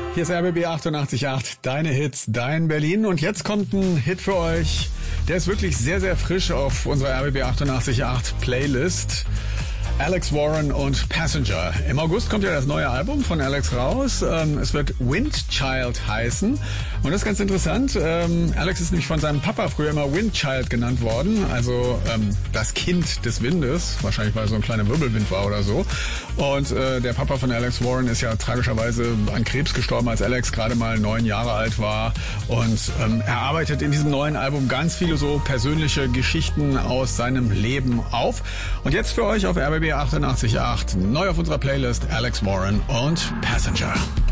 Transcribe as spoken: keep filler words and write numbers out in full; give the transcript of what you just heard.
Hier ist R B B achtundachtzig Komma acht, deine Hits, dein Berlin. Und jetzt kommt ein Hit für euch, der ist wirklich sehr, sehr frisch auf unserer R B B achtundachtzig Komma acht Playlist. Alex Warren und Passenger. Im August kommt ja das neue Album von Alex raus. Ähm, es wird Windchild heißen. Und das ist ganz interessant. Ähm, Alex ist nämlich von seinem Papa früher immer Windchild genannt worden. Also ähm, das Kind des Windes. Wahrscheinlich, weil er so ein kleiner Wirbelwind war oder so. Und äh, der Papa von Alex Warren ist ja tragischerweise an Krebs gestorben, als Alex gerade mal neun Jahre alt war. Und ähm, er arbeitet in diesem neuen Album ganz viele so persönliche Geschichten aus seinem Leben auf. Und jetzt für euch auf R B B achtundachtzig Komma acht, neu auf unserer Playlist, Alex Warren und Passenger.